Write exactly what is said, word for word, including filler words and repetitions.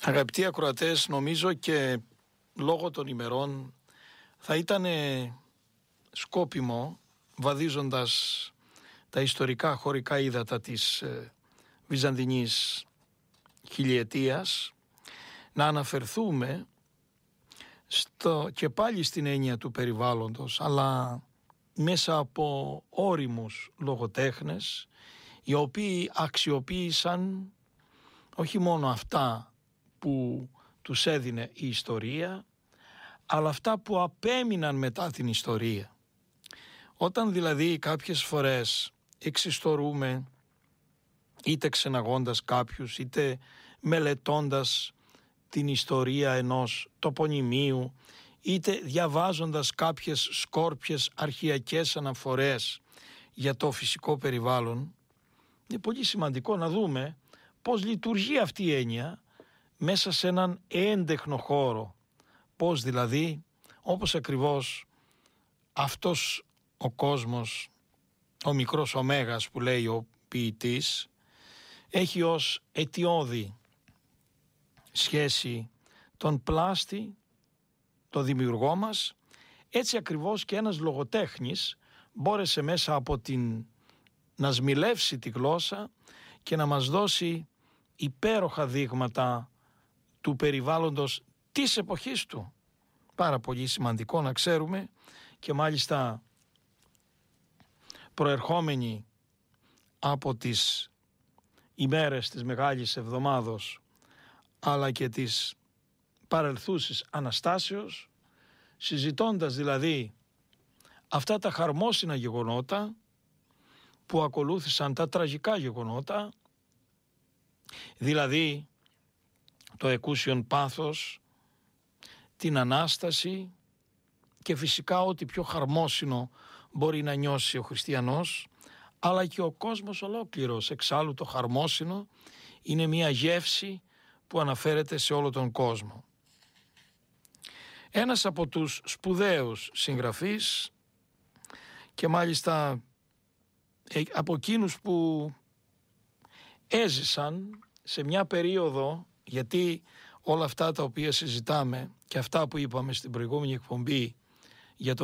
Αγαπητοί ακροατές, νομίζω και λόγω των ημερών θα ήταν σκόπιμο, βαδίζοντας τα ιστορικά χωρικά ύδατα της ε, Βυζαντινής χιλιετίας, να αναφερθούμε στο, και πάλι στην έννοια του περιβάλλοντος, αλλά μέσα από όριμους λογοτέχνες, οι οποίοι αξιοποίησαν όχι μόνο αυτά που τους έδινε η ιστορία, αλλά αυτά που απέμειναν μετά την ιστορία. Όταν δηλαδή κάποιες φορές εξιστορούμε, είτε ξεναγώντας κάποιους, είτε μελετώντας την ιστορία ενός τοπονημίου, είτε διαβάζοντας κάποιες σκόρπιες αρχαιακές αναφορές για το φυσικό περιβάλλον, είναι πολύ σημαντικό να δούμε πώς λειτουργεί αυτή η έννοια μέσα σε έναν έντεχνο χώρο. Πώς δηλαδή, όπως ακριβώς αυτός ο κόσμος, ο μικρός ωμέγας που λέει ο ποιητής, έχει ως αιτιώδη σχέση τον πλάστη, το δημιουργό μας, έτσι ακριβώς και ένας λογοτέχνης μπόρεσε μέσα από την να σμιλεύσει τη γλώσσα και να μας δώσει υπέροχα δείγματα του περιβάλλοντος της εποχής του. Πάρα πολύ σημαντικό να ξέρουμε, και μάλιστα προερχόμενοι από τις ημέρες της Μεγάλης Εβδομάδος αλλά και της παρελθούσης Αναστάσεως, συζητώντας δηλαδή αυτά τα χαρμόσυνα γεγονότα που ακολούθησαν τα τραγικά γεγονότα, δηλαδή το εκούσιον πάθος, την Ανάσταση και φυσικά ό,τι πιο χαρμόσυνο μπορεί να νιώσει ο χριστιανός, αλλά και ο κόσμος ολόκληρος. Εξάλλου το χαρμόσυνο είναι μια γεύση που αναφέρεται σε όλο τον κόσμο. Ένας από τους σπουδαίους συγγραφείς και μάλιστα από εκείνους που έζησαν σε μια περίοδο, γιατί όλα αυτά τα οποία συζητάμε και αυτά που είπαμε στην προηγούμενη εκπομπή για το